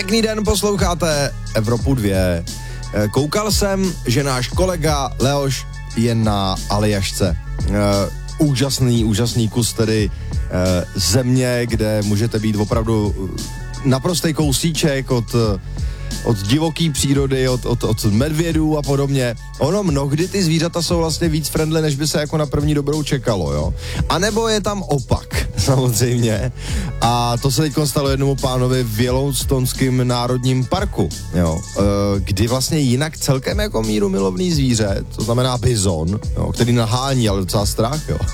Pěkný den, posloucháte Evropu 2. Koukal jsem, že náš kolega Leoš je na Aljašce. Úžasný kus tedy země, kde můžete být opravdu naprostý kousíček od divoký přírody, od medvědů a podobně. Ono mnohdy ty zvířata jsou vlastně víc friendly, než by se jako na první dobrou čekalo, jo. A nebo je tam opak, samozřejmě. A to se teď stalo jednomu pánovi v Yellowstonském národním parku, jo. Kdy vlastně jinak celkem jako mírumilovný zvíře, to znamená bizon, jo, který nahání, ale docela strach, jo.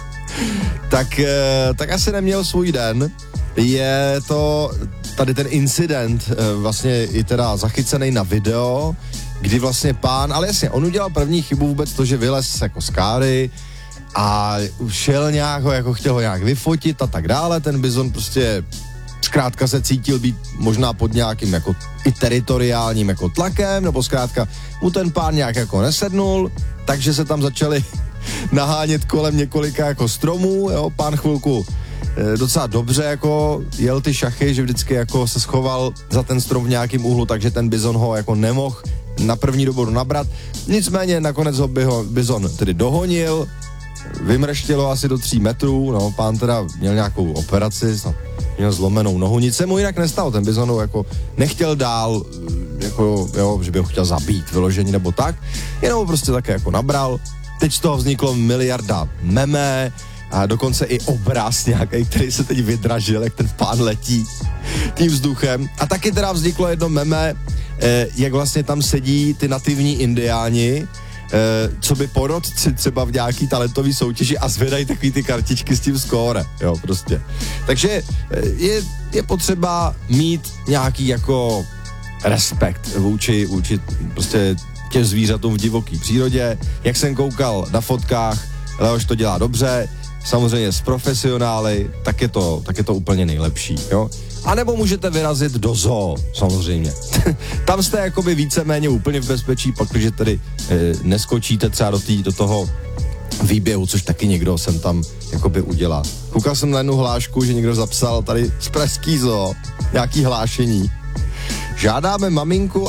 Tak asi neměl svůj den. Je to tady ten incident vlastně i teda zachycený na video, kdy vlastně pán, ale jasně, on udělal první chybu vůbec to, že vylez jako z káry a šel nějak ho, jako chtěl ho nějak vyfotit a tak dále, ten bizon prostě zkrátka se cítil být možná pod nějakým jako i teritoriálním jako tlakem, nebo zkrátka mu ten pán nějak jako nesednul, takže se tam začali nahánět kolem několika jako stromů, jo, pán chvilku docela dobře jako jel ty šachy, že vždycky jako se schoval za ten strom v nějakým úhlu, takže ten bizon ho jako nemohl na první dobu nabrat. Nicméně nakonec ho bizon tedy dohonil, vymrštilo asi do 3 metrů, no, pán teda měl nějakou operaci, měl zlomenou nohu, nic se mu jinak nestalo, ten bizon ho jako nechtěl dál, jako jo, že by ho chtěl zabít vyložení nebo tak, jenom prostě také jako nabral. Teď z toho vzniklo miliarda meme a dokonce i obraz nějaký, který se teď vydražil, jak ten pán letí tím vzduchem. A taky teda vzniklo jedno meme, jak vlastně tam sedí ty nativní indiáni, co by porodci třeba v nějaký talentový soutěži a zvedají takový ty kartičky s tím skóre, jo, prostě. Takže je potřeba mít nějaký jako respekt vůči prostě těm zvířatům v divoké přírodě. Jak jsem koukal na fotkách, Leoš to dělá dobře, samozřejmě s profesionály, tak je to úplně nejlepší, jo. A nebo můžete vyrazit do zoo, samozřejmě. Tam jste jakoby víceméně úplně v bezpečí, pak když tedy neskočíte třeba do toho výběhu, což taky někdo sem tam jakoby udělá. Koukal jsem na jednu hlášku, že někdo zapsal tady z pražský zoo nějaký hlášení. Žádáme maminku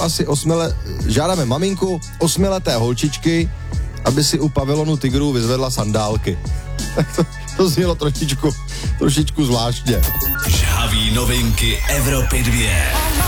8leté holčičky, aby si u pavilonu tigrů vyzvedla sandálky. Tak to znělo trošičku zvláštně. Žhaví novinky Evropy 2.